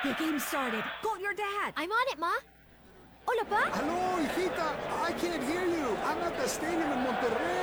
The game started. Call your dad. I'm on it, Ma. Hola, Pa? Hello, hijita. I can't hear you. I'm at the stadium in Monterrey.